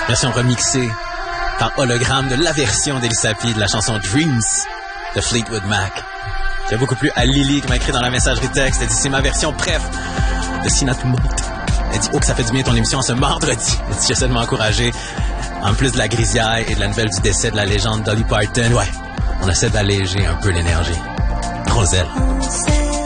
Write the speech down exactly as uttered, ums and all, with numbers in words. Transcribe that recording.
Version remixée par hologramme de la version d'Elissa P de la chanson Dreams de Fleetwood Mac. Il y a beaucoup plus à Lily qui m'a écrit dans la messagerie texte. Elle dit c'est ma version préf de Sinatmout. Elle dit oh que ça fait du bien ton émission ce mardi. Elle dit j'essaie de m'encourager. En plus de la grisière et de la nouvelle du décès de la légende Dolly Parton, ouais, on essaie d'alléger un peu l'énergie. Roselle.